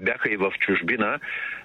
бяха и в чужбина.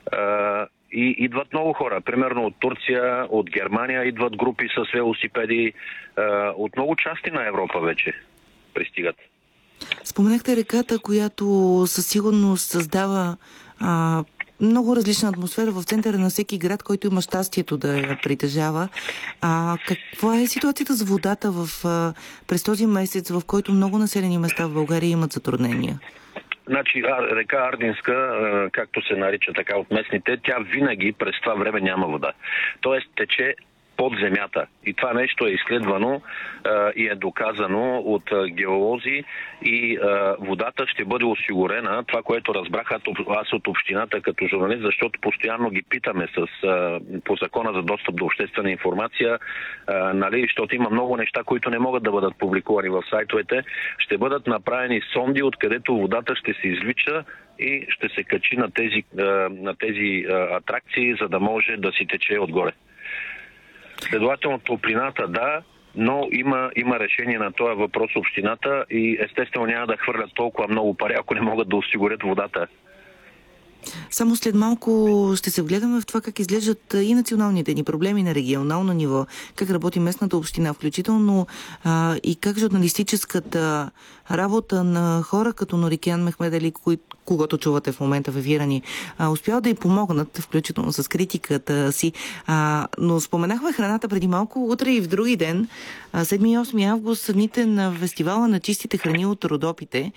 И идват много хора. Примерно от Турция, от Германия идват групи с велосипеди. От много части на Европа вече пристигат. Споменахте реката, която със сигурност създава много различна атмосфера в центъра на всеки град, който има щастието да я притежава. Каква е ситуацията с водата през този месец, в който много населени места в България имат затруднения? Значи река Ардинска, както се нарича така от местните, тя винаги през това време няма вода. Тоест тече под земята. И това нещо е изследвано и е доказано от геолози и водата ще бъде осигурена. Това, което разбрах аз от общината като журналист, защото постоянно ги питаме по закона за достъп до обществена информация, нали, защото има много неща, които не могат да бъдат публикувани в сайтовете. Ще бъдат направени сонди, откъдето водата ще се извлича и ще се качи на тези атракции, за да може да си тече отгоре. Следователно топлината да, но има решение на този въпрос общината и естествено няма да хвърлят толкова много пари, ако не могат да осигурят водата. Само след малко ще се вгледаме в това как изглеждат и националните ни проблеми на регионално ниво, как работи местната община, включително и как журналистическата работа на хора като Нурикиян Мехмед Али, когато чувате в момента в ефира ни, успява да й помогнат, включително с критиката си. Но споменахме храната преди малко, утре и в други ден, 7 и 8 август, са дните на фестивала на чистите храни от Родопите.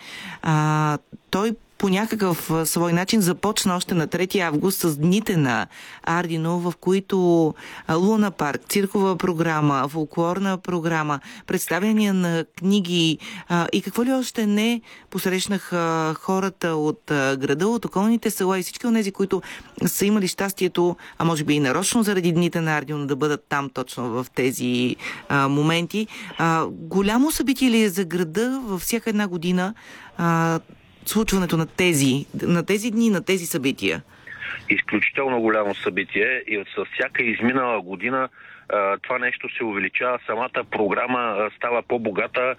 Той по някакъв свой начин започна още на 3 август с дните на Ардино, в които Луна парк, циркова програма, фолклорна програма, представяния на книги и какво ли още не посрещнаха хората от града, от околните села и всички от тези, които са имали щастието, а може би и нарочно заради дните на Ардино да бъдат там точно в тези моменти. Голямо събитие ли е за града във всяка една година случването на тези дни, на тези събития? Изключително голямо събитие и с всяка изминала година това нещо се увеличава, самата програма става по-богата,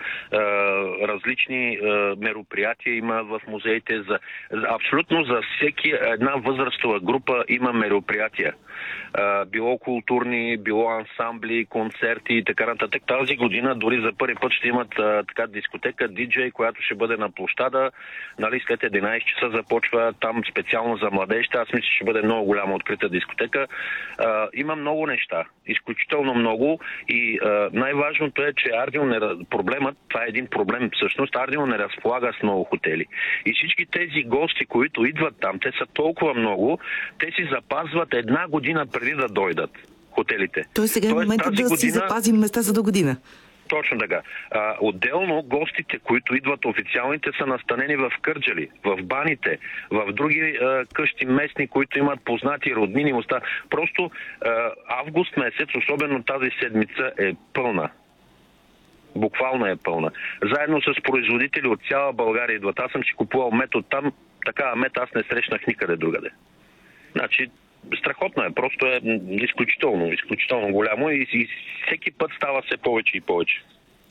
различни мероприятия има в музеите. Абсолютно за всеки една възрастова група има мероприятия. Било културни, било ансамбли, концерти и така нататък. Тази година дори за първи път ще имат дискотека, диджей, която ще бъде на площада. Нали, след 11 часа започва там специално за младежите. Аз мисля, че ще бъде много голяма открита дискотека. Има много неща. Изключително много и най-важното е, че проблемът, това е един проблем всъщност, Ардино не разполага с много хотели. И всички тези гости, които идват там, те са толкова много, те си запазват една година преди да дойдат хотелите. Сега е моментът да си запазим места за до година. Точно така. Отделно гостите, които идват официалните, са настанени в Кърджали, в баните, в други къщи местни, които имат познати роднини. Просто август месец, особено тази седмица, е пълна. Буквално е пълна. Заедно с производители от цяла България идват. Аз съм си купувал мед от там. Такава мед аз не срещнах никъде другаде. Значи, страхотно е. Просто е изключително голямо и всеки път става все повече и повече.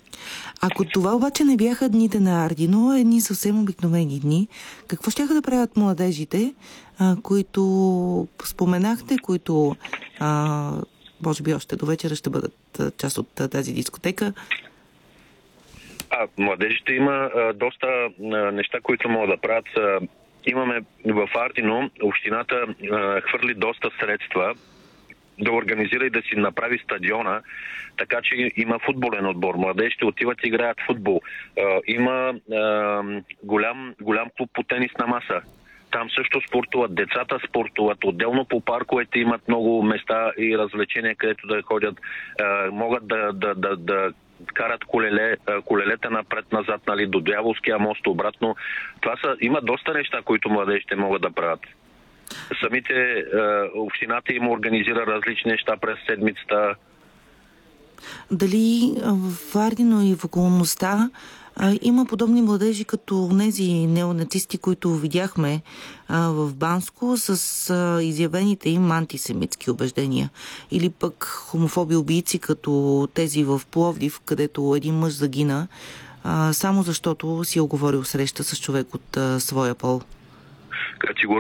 Ако това обаче не бяха дните на Ардино, едни съвсем обикновени дни, какво щяха да правят младежите, които споменахте, които може би още до вечера ще бъдат част от тази дискотека? Младежите има доста неща, които могат да правят. Имаме в Ардино, общината хвърли доста средства да организира и да си направи стадиона, така че има футболен отбор. Младежите отиват и играят футбол. Има голям клуб по тенис на маса. Там също спортуват, децата спортуват, отделно по парковете имат много места и развлечения, където да ходят. Могат да карат колелета напред-назад, нали, до Дяволския мост, обратно. Има доста неща, които младежите могат да правят. Самите общината им организира различни неща през седмицата. Дали в Ардино и в околността има подобни младежи като тези неонацисти, които видяхме в Банско с изявените им антисемитски убеждения? Или пък хомофоби убийци като тези в Пловдив, където един мъж загина само защото си е оговорил среща с човек от своя пол?